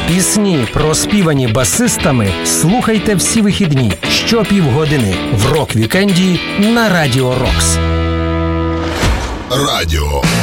Пісні, проспівані басистами, слухайте всі вихідні щопівгодини в рок-вікенді на Радіо Рокс. Радіо